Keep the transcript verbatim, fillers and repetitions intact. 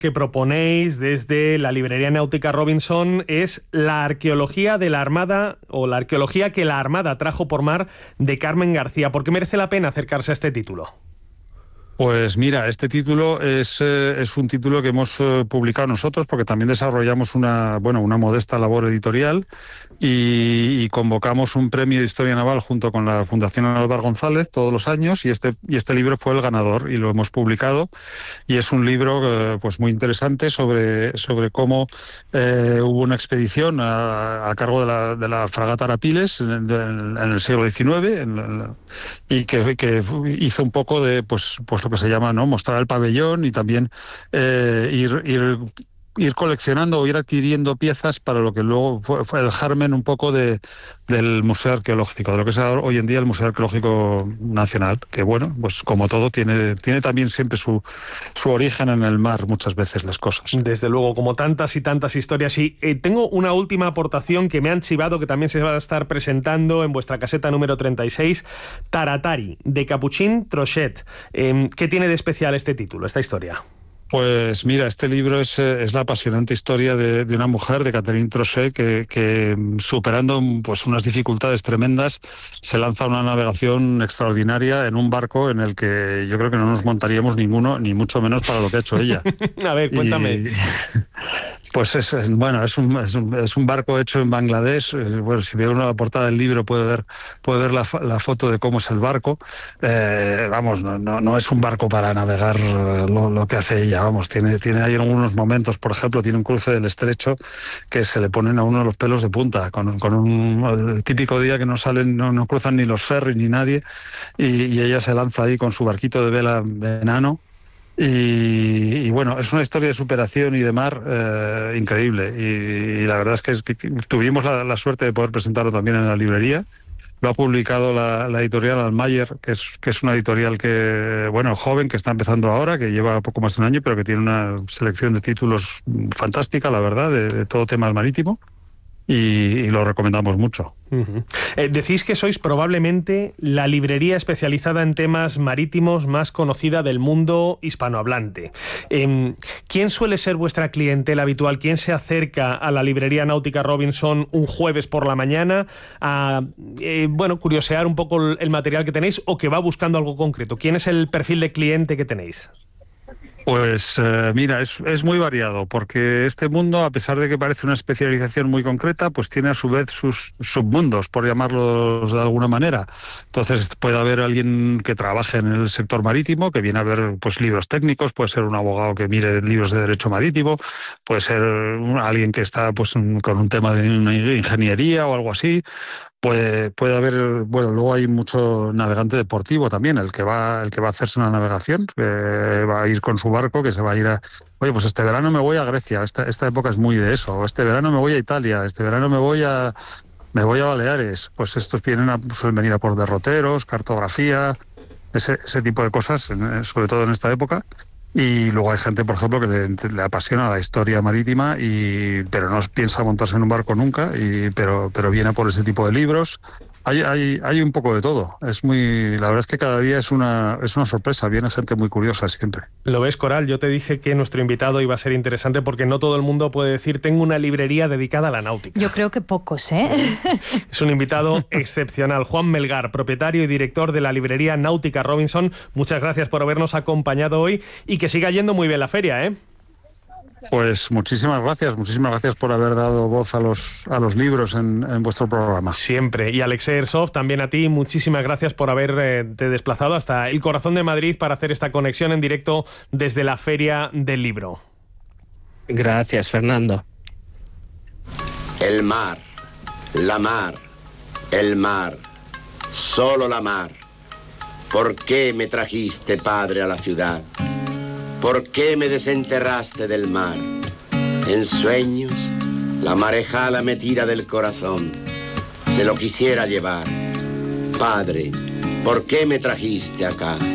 que proponéis desde la librería Náutica Robinson es la arqueología de la Armada, o la arqueología que la Armada trajo por mar, de Carmen García. ¿Por qué merece la pena acercarse a este título? Pues mira, este título es, eh, es un título que hemos eh, publicado nosotros porque también desarrollamos una, bueno, una modesta labor editorial y, y convocamos un premio de Historia Naval junto con la Fundación Álvaro González todos los años y este, y este libro fue el ganador y lo hemos publicado y es un libro eh, pues muy interesante sobre, sobre cómo eh, hubo una expedición a, a cargo de la, de la fragata Arapiles en, en, en el siglo diecinueve en, en, y que, que hizo un poco de pues, pues lo que se llama, ¿no?, mostrar el pabellón y también eh, ir, ir, ir coleccionando o ir adquiriendo piezas para lo que luego fue, fue el germen un poco de, del Museo Arqueológico, de lo que es hoy en día el Museo Arqueológico Nacional, que bueno, pues como todo tiene, tiene también siempre su, su origen en el mar muchas veces las cosas. Desde luego, como tantas y tantas historias. Y eh, tengo una última aportación que me han chivado, que también se va a estar presentando en vuestra caseta número treinta y seis, Taratari, de Capuchin Trochet. Eh, ¿Qué tiene de especial este título, esta historia? Pues mira, este libro es, es la apasionante historia de, de una mujer, de Catherine Trochet, que, que superando pues unas dificultades tremendas se lanza a una navegación extraordinaria en un barco en el que yo creo que no nos montaríamos ninguno, ni mucho menos para lo que ha hecho ella. A ver, cuéntame. Y, pues es, bueno, es un, es, un, es un barco hecho en Bangladesh. Bueno, si ve uno la portada del libro puede ver, puede ver la, la foto de cómo es el barco. Eh, vamos, no, no, no es un barco para navegar lo, lo que hace ella. Vamos, tiene, tiene ahí algunos momentos, por ejemplo, tiene un cruce del estrecho que se le ponen a uno los pelos de punta, con, con un el típico día que no salen, no, no cruzan ni los ferries ni nadie, y, y ella se lanza ahí con su barquito de vela de enano. Y, y bueno, es una historia de superación y de mar eh, increíble. Y, y la verdad es que, es que tuvimos la, la suerte de poder presentarlo también en la librería. Lo ha publicado la, la editorial Almayer, que es, que es una editorial que, bueno, joven, que está empezando ahora, que lleva poco más de un año, pero que tiene una selección de títulos fantástica, la verdad, de, de todo tema marítimo. Y, y lo recomendamos mucho. Uh-huh. Eh, decís que sois probablemente la librería especializada en temas marítimos más conocida del mundo hispanohablante. Eh, ¿Quién suele ser vuestra clientela habitual? ¿Quién se acerca a la librería Náutica Robinson un jueves por la mañana a eh, bueno, curiosear un poco el, el material que tenéis o que va buscando algo concreto? ¿Quién es el perfil de cliente que tenéis? Pues eh, mira, es, es muy variado, porque este mundo, a pesar de que parece una especialización muy concreta, pues tiene a su vez sus submundos, por llamarlos de alguna manera. Entonces puede haber alguien que trabaje en el sector marítimo, que viene a ver pues libros técnicos, puede ser un abogado que mire libros de derecho marítimo, puede ser un, alguien que está pues con un tema de una ingeniería o algo así. Puede, puede haber, bueno, luego hay mucho navegante deportivo también, el que va, el que va a hacerse una navegación, eh, va a ir con su barco, que se va a ir a, oye, pues este verano me voy a Grecia, esta, esta época es muy de eso, o este verano me voy a Italia, este verano me voy a, me voy a Baleares, pues estos vienen a, suelen venir a por derroteros, cartografía, ese, ese tipo de cosas, sobre todo en esta época. Y luego hay gente, por ejemplo, que le, le apasiona la historia marítima, y pero no piensa montarse en un barco nunca, y, pero, pero viene por ese tipo de libros. Hay, hay, hay un poco de todo. Es muy, la verdad es que cada día es una, es una sorpresa. Viene gente muy curiosa siempre. Lo ves, Coral. Yo te dije que nuestro invitado iba a ser interesante porque no todo el mundo puede decir tengo una librería dedicada a la náutica. Yo creo que pocos, ¿eh? Es un invitado excepcional. Juan Melgar, propietario y director de la librería Náutica Robinson. Muchas gracias por habernos acompañado hoy y que siga yendo muy bien la feria, ¿eh? Pues muchísimas gracias, muchísimas gracias por haber dado voz a los, a los libros en, en vuestro programa. Siempre. Y Alex Airsoft, también a ti, muchísimas gracias por haberte desplazado hasta el corazón de Madrid para hacer esta conexión en directo desde la Feria del Libro. Gracias, Fernando. El mar, la mar, el mar, solo la mar. ¿Por qué me trajiste, padre, a la ciudad? ¿Por qué me desenterraste del mar? En sueños, la marejala me tira del corazón. Se lo quisiera llevar. Padre, ¿por qué me trajiste acá?